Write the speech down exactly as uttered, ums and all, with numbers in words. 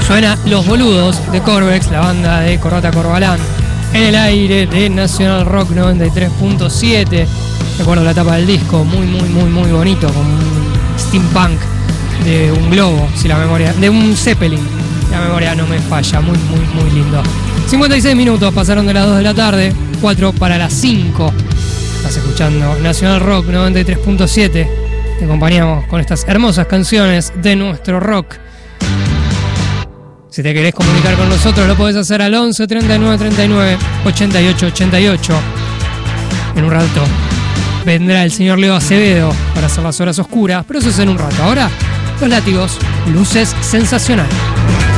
Suena Los Boludos de Corvex, la banda de Corbata Corbalán, en el aire de Nacional Rock noventa y tres punto siete. Recuerdo la tapa del disco, muy, muy, muy, muy bonito, con un steampunk de un globo, si la memoria, de un Zeppelin, la memoria no me falla, muy, muy, muy lindo. cincuenta y seis minutos pasaron de las dos de la tarde, cuatro para las cinco. Estás escuchando Nacional Rock noventa y tres punto siete. Te acompañamos con estas hermosas canciones de nuestro rock. Si te querés comunicar con nosotros, lo podés hacer al once treinta y nueve treinta y nueve ochenta y ocho ochenta y ocho. En un rato vendrá el señor Leo Acevedo para hacer las horas oscuras, pero eso es en un rato. Ahora, Los Látigos, Luces Sensacionales.